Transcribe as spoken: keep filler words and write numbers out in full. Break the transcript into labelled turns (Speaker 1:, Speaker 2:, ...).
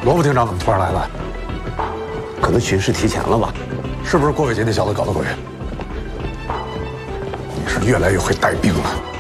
Speaker 1: 罗副厅长怎么突然来了？
Speaker 2: 可能巡视提前了吧？
Speaker 1: 是不是郭伟杰那小子搞的鬼？你是越来越会带兵了。